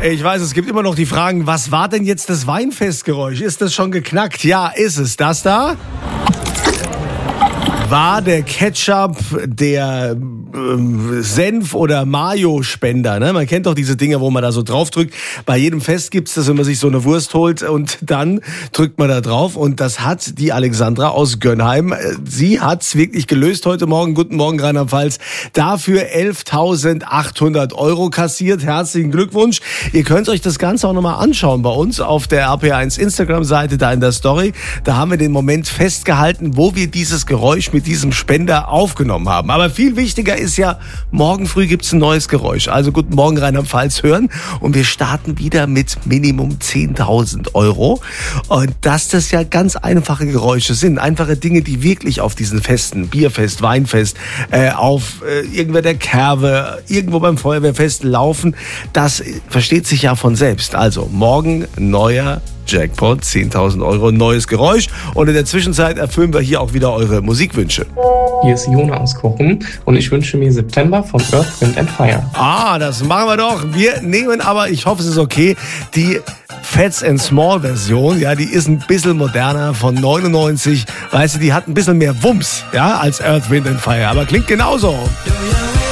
Ich weiß, es gibt immer noch die Fragen, was war denn jetzt das Weinfestgeräusch? Ist das schon geknackt? Ja, ist es. Das da? War der Ketchup, der Senf- oder Mayo-Spender, ne? Man kennt doch diese Dinger, wo man da so drauf drückt. Bei jedem Fest gibt's das, wenn man sich so eine Wurst holt und dann drückt man da drauf. Und das hat die Alexandra aus Gönnheim. Sie hat's wirklich gelöst heute Morgen. Guten Morgen, Rheinland-Pfalz. Dafür 11.800 € kassiert. Herzlichen Glückwunsch. Ihr könnt euch das Ganze auch nochmal anschauen bei uns auf der RPR1 Instagram-Seite, da in der Story. Da haben wir den Moment festgehalten, wo wir dieses Geräusch mit diesem Spender aufgenommen haben. Aber viel wichtiger ist ja, morgen früh gibt's ein neues Geräusch. Also guten Morgen Rheinland-Pfalz hören. Und wir starten wieder mit Minimum 10.000 €. Und dass das ja ganz einfache Geräusche sind. Einfache Dinge, die wirklich auf diesen Festen, Bierfest, Weinfest, auf irgendwer der Kerwe, irgendwo beim Feuerwehrfest laufen. Das versteht sich ja von selbst. Also morgen neuer Jackpot, 10.000 €, neues Geräusch. Und in der Zwischenzeit erfüllen wir hier auch wieder eure Musikwünsche. Hier ist Jona aus Kochen und ich wünsche mir September von Earth, Wind & Fire. Ah, das machen wir doch. Wir nehmen aber, ich hoffe, es ist okay, die Fats & Small Version. Ja, die ist ein bisschen moderner, von 99. Weißt du, die hat ein bisschen mehr Wumms, ja, als Earth, Wind & Fire. Aber klingt genauso. Ja, ja.